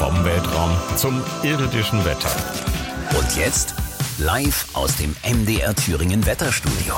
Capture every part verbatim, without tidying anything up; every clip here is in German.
Vom Weltraum zum irdischen Wetter. Und jetzt live aus dem M D R Thüringen Wetterstudio.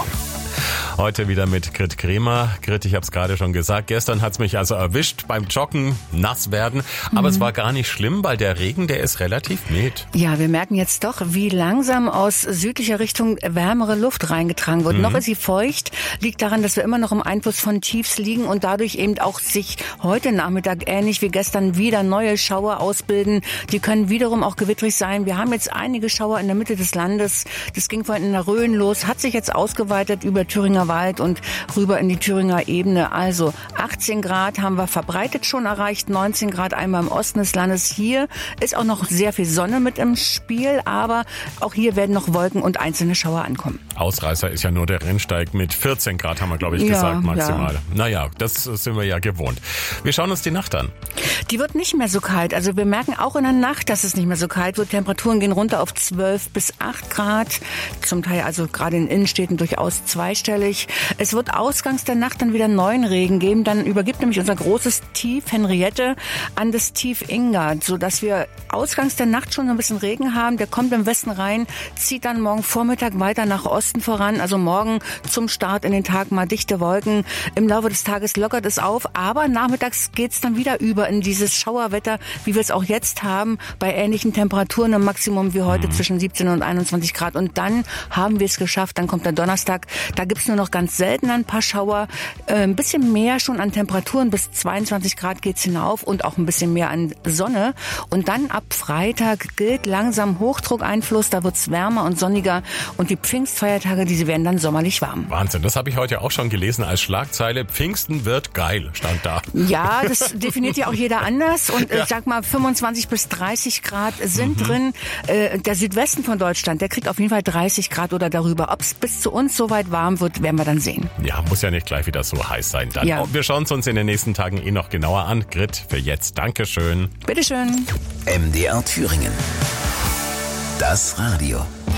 Heute wieder mit Grit Kremer. Grit, ich habe es gerade schon gesagt, gestern hat es mich also erwischt beim Joggen, nass werden. Aber mhm. es war gar nicht schlimm, weil der Regen, der ist relativ mild. Ja, wir merken jetzt doch, wie langsam aus südlicher Richtung wärmere Luft reingetragen wird. Mhm. Noch ist sie feucht, liegt daran, dass wir immer noch im Einfluss von Tiefs liegen und dadurch eben auch sich heute Nachmittag ähnlich wie gestern wieder neue Schauer ausbilden. Die können wiederum auch gewittrig sein. Wir haben jetzt einige Schauer in der Mitte des Landes. Das ging vorhin in der Rhön los, hat sich jetzt ausgeweitet über Thüringer Wald und rüber in die Thüringer Ebene. Also achtzehn Grad haben wir verbreitet schon erreicht, neunzehn Grad einmal im Osten des Landes. Hier ist auch noch sehr viel Sonne mit im Spiel, aber auch hier werden noch Wolken und einzelne Schauer ankommen. Ausreißer ist ja nur der Rennsteig mit vierzehn Grad, haben wir, glaube ich, ja, gesagt, maximal. Ja. Naja, das sind wir ja gewohnt. Wir schauen uns die Nacht an. Die wird nicht mehr so kalt. Also wir merken auch in der Nacht, dass es nicht mehr so kalt wird. Temperaturen gehen runter auf zwölf bis acht Grad. Zum Teil also gerade in Innenstädten durchaus zweistellig. Es wird ausgangs der Nacht dann wieder neuen Regen geben. Dann übergibt nämlich unser großes Tief Henriette an das Tief Inga, sodass wir ausgangs der Nacht schon ein bisschen Regen haben. Der kommt im Westen rein, zieht dann morgen Vormittag weiter nach Osten voran. Also morgen zum Start in den Tag mal dichte Wolken. Im Laufe des Tages lockert es auf, aber nachmittags geht's dann wieder über in dieses Schauerwetter, wie wir es auch jetzt haben, bei ähnlichen Temperaturen im Maximum wie heute mhm. zwischen siebzehn und einundzwanzig Grad. Und dann haben wir es geschafft. Dann kommt der Donnerstag. Da gibt's nur noch ganz selten ein paar Schauer. Äh, ein bisschen mehr schon an Temperaturen. Bis zweiundzwanzig Grad geht's hinauf und auch ein bisschen mehr an Sonne. Und dann ab Freitag gilt langsam Hochdruckeinfluss. Da wird's wärmer und sonniger. Und die Pfingstfeiertage, diese werden dann sommerlich warm. Wahnsinn, das habe ich heute auch schon gelesen als Schlagzeile. Pfingsten wird geil, stand da. Ja, das definiert ja auch jeder anders. Und ja. ich sag mal, fünfundzwanzig bis dreißig Grad sind mhm. drin. Äh, der Südwesten von Deutschland, der kriegt auf jeden Fall dreißig Grad oder darüber. Ob es bis zu uns so weit warm wird, werden wir dann sehen. Ja, muss ja nicht gleich wieder so heiß sein. Dann. Ja. Wir schauen es uns in den nächsten Tagen eh noch genauer an. Grit, für jetzt Dankeschön. Bitteschön. M D R Thüringen. Das Radio.